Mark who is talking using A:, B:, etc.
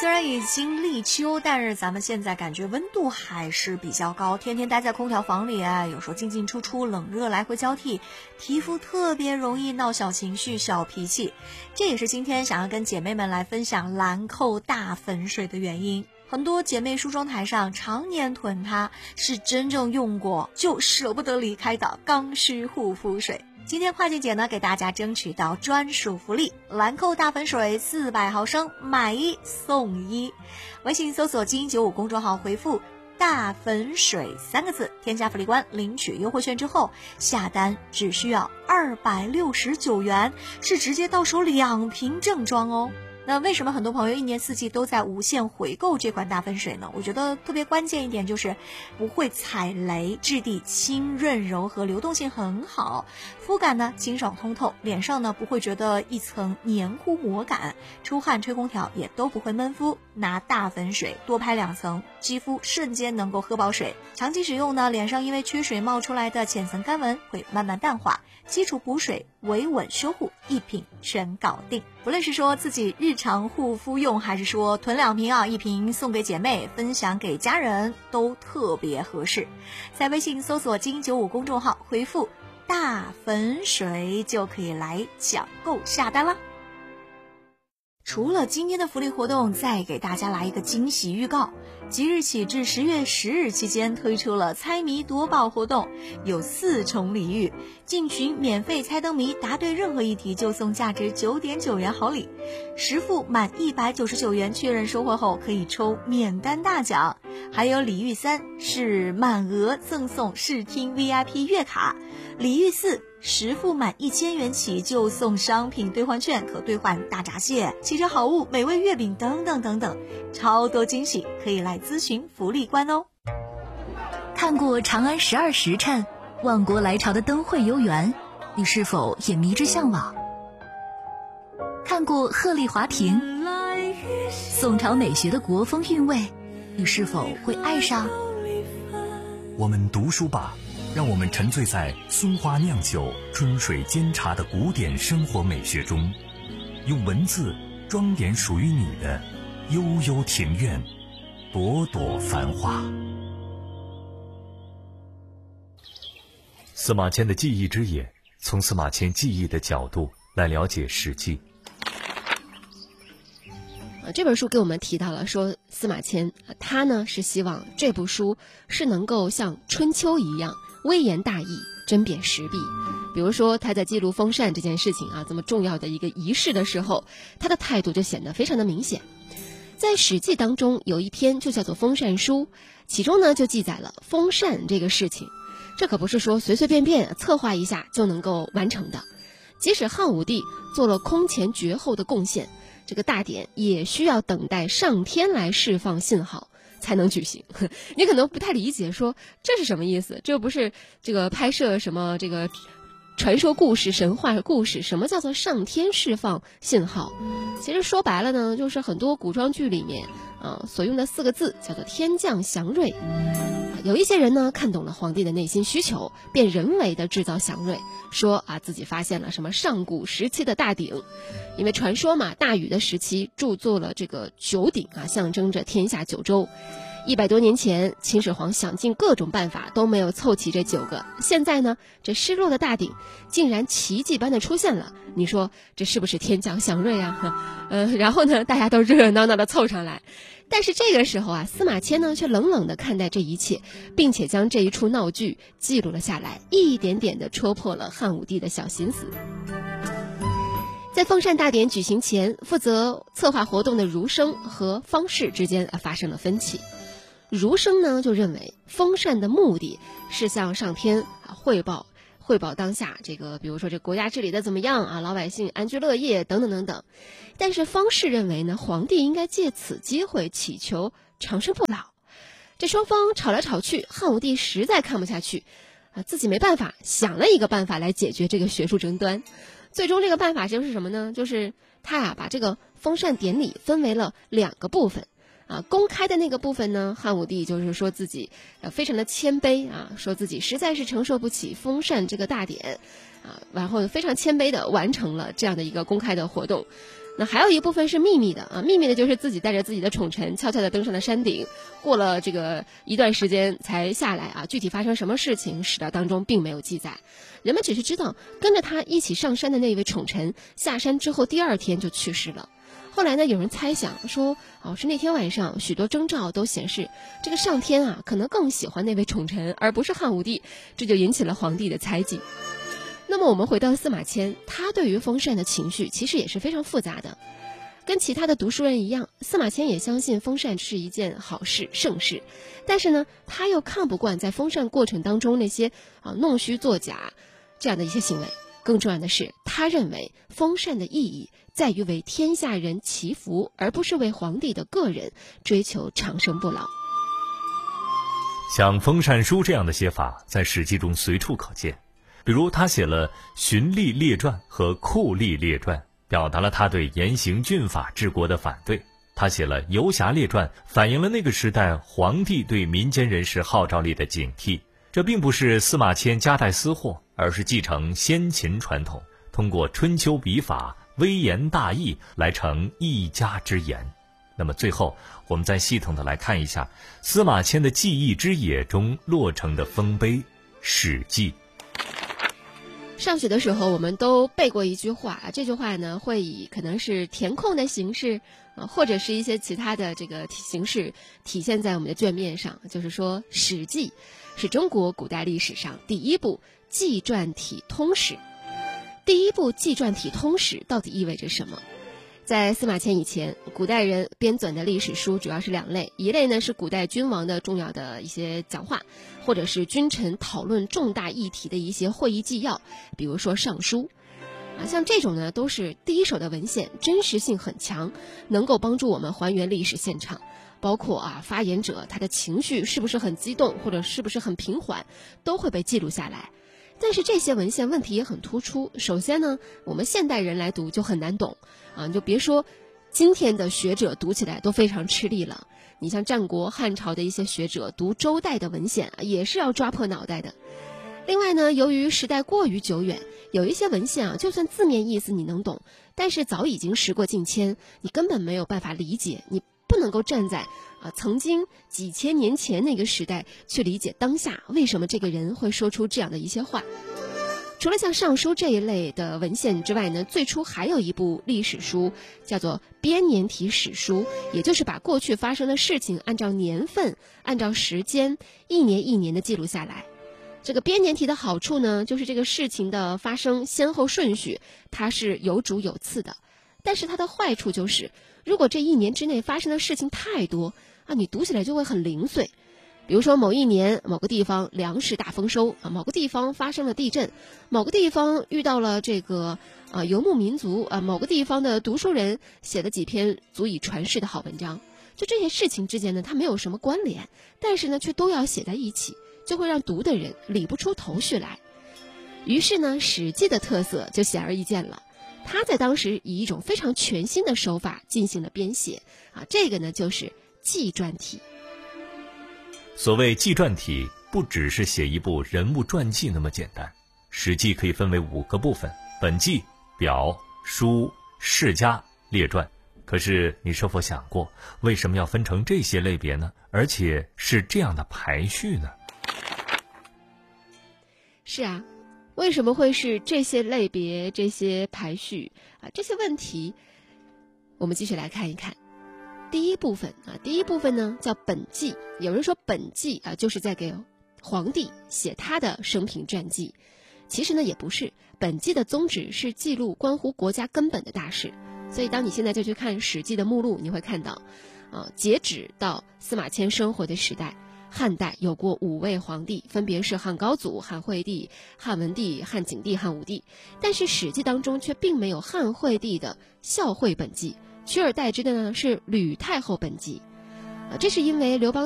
A: 虽然已经立秋，但是咱们现在感觉温度还是比较高，天天待在空调房里有时候进进出出，冷热来回交替，皮肤特别容易闹小情绪、小脾气。这也是今天想要跟姐妹们来分享兰蔻大粉水的原因。很多姐妹梳妆台上常年囤它，是真正用过就舍不得离开的刚需护肤水。今天跨境姐呢给大家争取到专属福利，兰蔻大粉水400毫升买1送1。微信搜索金95公众号回复大粉水3个字，添加福利官领取优惠券之后，下单只需要269元，是直接到手2瓶正装哦。那为什么很多朋友一年四季都在无限回购这款大粉水呢？我觉得特别关键一点就是不会踩雷，质地轻润柔和，流动性很好，肤感呢清爽通透，脸上呢不会觉得一层黏糊膜感，出汗吹空调也都不会闷肤。拿大粉水多拍2层，肌肤瞬间能够喝饱水。长期使用呢，脸上因为缺水冒出来的浅层干纹会慢慢淡化，基础补水维稳修护一瓶全搞定。不论是说自己日常护肤用，还是说囤2瓶1瓶送给姐妹分享给家人，都特别合适。在微信搜索金95公众号回复大粉水就可以来抢购下单啦。除了今天的福利活动，再给大家来一个惊喜预告。即日起至10月10日期间推出了猜谜夺宝活动，有4重礼遇，进群免费猜灯谜，答对任何一题就送价值9.9元好礼，实付满199元确认收货后可以抽免单大奖。还有礼遇3是满额赠送视听 VIP 月卡，礼遇4实付满1000元起就送商品兑换券，可兑换大闸蟹、汽车好物、美味月饼等等等等，超多惊喜，可以来咨询福利官哦。
B: 看过长安12时辰、万国来朝的灯会游园，你是否也迷之向往？看过鹤唳华亭、宋朝美学的国风韵味，你是否会爱上？
C: 我们读书吧，让我们沉醉在松花酿酒、春水煎茶的古典生活美学中，用文字庄严属于你的悠悠庭院，朵朵繁花。司马迁的记忆之眼，从司马迁记忆的角度来了解史记。
D: 这本书给我们提到了说，司马迁他呢是希望这部书是能够像春秋一样微言大义，针砭时弊。比如说他在记录封禅这件事情这么重要的一个仪式的时候，他的态度就显得非常的明显。在史记当中有一篇就叫做封禅书，其中呢就记载了封禅这个事情，这可不是说随随便便策划一下就能够完成的。即使汉武帝做了空前绝后的贡献，这个大典也需要等待上天来释放信号才能举行。你可能不太理解，说这是什么意思？这不是这个拍摄什么这个传说故事、神话故事？什么叫做上天释放信号？其实说白了呢，就是很多古装剧里面所用的4个字，叫做天降祥瑞。有一些人呢看懂了皇帝的内心需求，便人为的制造祥瑞，说自己发现了什么上古时期的大鼎。因为传说嘛，大禹的时期铸作了这个9鼎象征着天下9州。100多年前，秦始皇想尽各种办法都没有凑齐这9个，现在呢，这失落的大鼎竟然奇迹般的出现了。你说这是不是天降祥瑞啊？然后呢，大家都热热闹闹的凑上来。但是这个时候司马迁呢却冷冷地看待这一切，并且将这一出闹剧记录了下来，一点点地戳破了汉武帝的小心思。在封禅大典举行前，负责策划活动的儒生和方士之间发生了分歧。儒生呢就认为封禅的目的是向上天汇报当下这个，比如说这国家治理的怎么样老百姓安居乐业等等等等。但是方士认为呢，皇帝应该借此机会祈求长生不老。这双方吵来吵去，汉武帝实在看不下去自己没办法，想了一个办法来解决这个学术争端。最终这个办法就是什么呢？就是他把这个封禅典礼分为了2个部分公开的那个部分呢，汉武帝就是说自己非常的谦卑说自己实在是承受不起封禅这个大典然后非常谦卑的完成了这样的一个公开的活动。 那还有一部分是秘密的啊，秘密的就是自己带着自己的宠臣悄悄地登上了山顶，过了这个一段时间才下来啊。具体发生什么事情，史料当中并没有记载。人们只是知道跟着他一起上山的那位宠臣下山之后第2天就去世了。后来呢，有人猜想说，是那天晚上许多征兆都显示，这个上天啊可能更喜欢那位宠臣，而不是汉武帝，这就引起了皇帝的猜忌。那么我们回到司马迁，他对于封禅的情绪其实也是非常复杂的。跟其他的读书人一样，司马迁也相信封禅是一件好事、盛事，但是呢，他又看不惯在封禅过程当中那些弄虚作假这样的一些行为。更重要的是，他认为封禅的意义在于为天下人祈福，而不是为皇帝的个人追求长生不老。
C: 像封禅书这样的写法，在《史记》中随处可见。比如他写了《荀吏列传》和《酷吏列传》，表达了他对严刑峻法治国的反对。他写了《游侠列传》，反映了那个时代皇帝对民间人士号召力的警惕。这并不是司马迁夹带私货，而是继承先秦传统，通过春秋笔法微言大义来成一家之言。那么最后，我们再系统的来看一下司马迁的记忆之野中落成的丰碑《史记》。
D: 上学的时候我们都背过一句话，这句话呢会以可能是填空的形式或者是一些其他的这个形式体现在我们的卷面上，就是说《史记》是中国古代历史上第一部纪传体通史。第一部纪传体通史到底意味着什么？在司马迁以前，古代人编纂的历史书主要是2类，一类呢是古代君王的重要的一些讲话，或者是君臣讨论重大议题的一些会议纪要，比如说尚书像这种呢都是第一手的文献，真实性很强，能够帮助我们还原历史现场，包括发言者他的情绪是不是很激动，或者是不是很平缓，都会被记录下来。但是这些文献问题也很突出。首先呢，我们现代人来读就很难懂你就别说今天的学者读起来都非常吃力了。你像战国汉朝的一些学者读周代的文献也是要抓破脑袋的。另外呢，由于时代过于久远，有一些文献就算字面意思你能懂，但是早已经时过境迁，你根本没有办法理解，你不能够站在曾经几千年前那个时代去理解当下为什么这个人会说出这样的一些话。除了像尚书这一类的文献之外呢，最初还有一部历史书叫做编年体史书，也就是把过去发生的事情按照年份、按照时间一年一年的记录下来。这个编年体的好处呢，就是这个事情的发生先后顺序它是有主有次的，但是它的坏处就是如果这1年之内发生的事情太多你读起来就会很零碎。比如说某一年某个地方粮食大丰收某个地方发生了地震，某个地方遇到了这个游牧民族某个地方的读书人写了几篇足以传世的好文章。就这些事情之间呢，它没有什么关联，但是呢却都要写在一起，就会让读的人理不出头绪来。于是呢，《史记》的特色就显而易见了。他在当时以一种非常全新的手法进行了编写这个呢就是纪传体。
C: 所谓纪传体，不只是写一部人物传记那么简单。《史记》可以分为5个部分：本纪、表、书、世家、列传。可是你是否想过，为什么要分成这些类别呢？而且是这样的排序呢？
D: 是为什么会是这些类别、这些排序这些问题我们继续来看一看。第一部分呢叫本纪。有人说本纪就是在给皇帝写他的生平传记，其实呢也不是。本纪的宗旨是记录关乎国家根本的大事，所以当你现在就去看《史记》的目录，你会看到截止到司马迁生活的时代，汉代有过5位皇帝，分别是汉高祖、汉惠帝、汉文帝、汉景帝、汉武帝。但是《史记》当中却并没有汉惠帝的孝惠本纪，取而代之的呢是吕太后本纪。这是因为刘邦